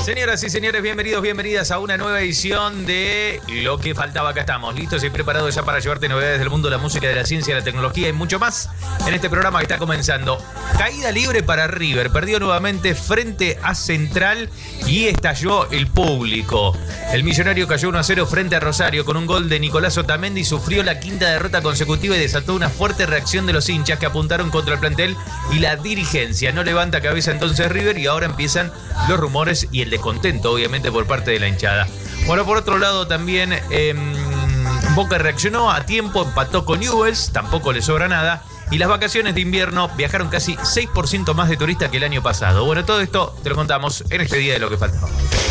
Señoras y señores, bienvenidos, bienvenidas a una nueva edición de Lo que faltaba. Acá estamos, listos y preparados ya para llevarte novedades del mundo de la música, de la ciencia, de la tecnología y mucho más en este programa que está comenzando. Caída libre para River, perdió nuevamente frente a Central y estalló el público. El Millonario cayó 1-0 frente a Rosario con un gol de Nicolás Otamendi, sufrió la quinta derrota consecutiva y desató una fuerte reacción de los hinchas que apuntaron contra el plantel y la dirigencia. No levanta cabeza entonces River y ahora empiezan los rumores y el descontento, obviamente, por parte de la hinchada. Bueno, por otro lado también Boca reaccionó a tiempo, empató con Newell's, tampoco le sobra nada. Y las vacaciones de invierno viajaron casi 6% más de turistas que el año pasado. Bueno, todo esto te lo contamos en este día de Lo que faltaba.